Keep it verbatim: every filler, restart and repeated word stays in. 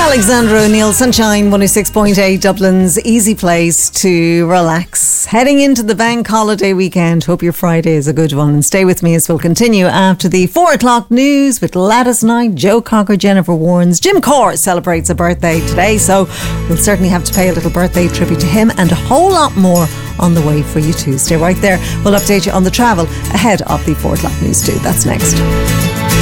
Alexandra O'Neill, Sunshine one oh six point eight, Dublin's easy place to relax. Heading into the bank holiday weekend. Hope your Friday is a good one. And stay with me as we'll continue after the four o'clock news with Lattice Night, Joe Cocker, Jennifer Warnes. Jim Corr celebrates a birthday today, so we'll certainly have to pay a little birthday tribute to him, and a whole lot more on the way for you too. Stay right there. We'll update you on the travel ahead of the four o'clock news too. That's next.